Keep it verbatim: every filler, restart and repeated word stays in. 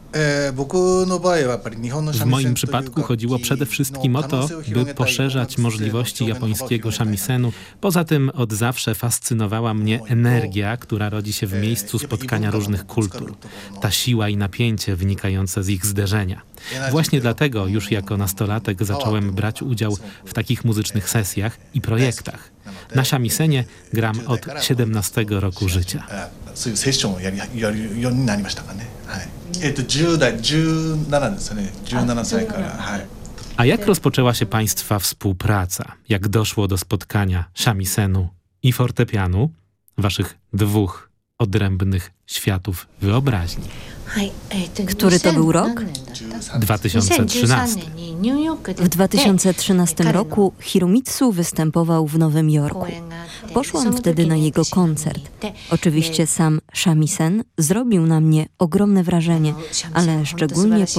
W moim przypadku chodziło przede wszystkim o to, by poszerzać możliwości japońskiego shamisen-u. Poza tym od zawsze fascynowała mnie energia, która rodzi się w miejscu spotkania różnych kultur. Ta siła i napięcie wynikające z ich zderzenia. Właśnie dlatego już jako nastolatek zacząłem brać udział w takich muzycznych sesjach i projektach. Na shamisen-ie gram od siedemnastego roku życia. A jak rozpoczęła się Państwa współpraca? Jak doszło do spotkania shamisen-u i fortepianu, waszych dwóch odrębnych światów wyobraźni? Który to był rok? dwa tysiące trzynasty. W dwa tysiące trzynastym roku Hiromitsu występował w Nowym Jorku. Poszłam wtedy na jego koncert. Oczywiście sam shamisen zrobił na mnie ogromne wrażenie, ale szczególnie